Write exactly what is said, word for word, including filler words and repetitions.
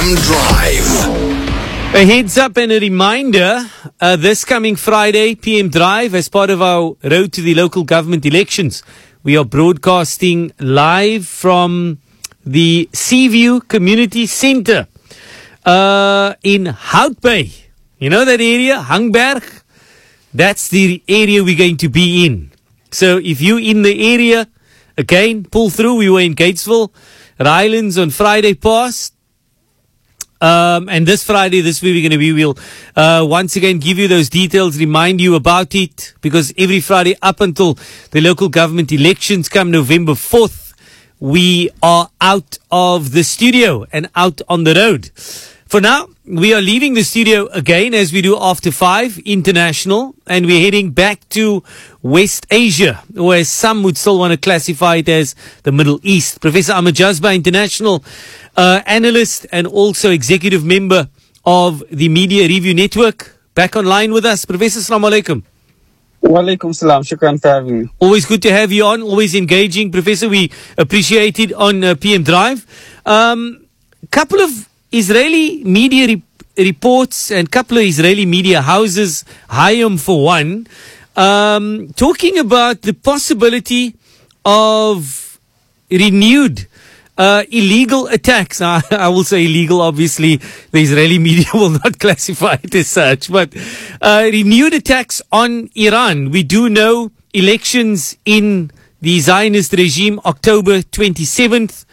M Drive. A heads up and a reminder, uh, this coming Friday, P M Drive, as part of our road to the local government elections, we are broadcasting live from the Seaview Community Centre uh, in Hout Bay. You know that area, Hangberg? That's the area we're going to be in. So if you're in the area, again, pull through. We were in Gatesville, Rylands on Friday past. Um, and this Friday, this week, we're going to be, we'll uh, once again give you those details, remind you about it, because every Friday up until the local government elections come November fourth, we are out of the studio and out on the road. For now, we are leaving the studio again, as we do after five, international, and we're heading back to West Asia, or as some would still want to classify it as the Middle East. Professor Ahmed Jazba, international uh, analyst and also executive member of the Media Review Network, back online with us. Professor, assalamu alaikum. Wa alaikum salam. Shukran for having me. Always good to have you on, always engaging. Professor, we appreciate it on uh, P M Drive. Um, couple of Israeli media re- reports and couple of Israeli media houses, Hayom for one, um, talking about the possibility of renewed uh, illegal attacks. I, I will say illegal, obviously the Israeli media will not classify it as such, but uh, renewed attacks on Iran. We do know elections in the Zionist regime, October twenty-seventh.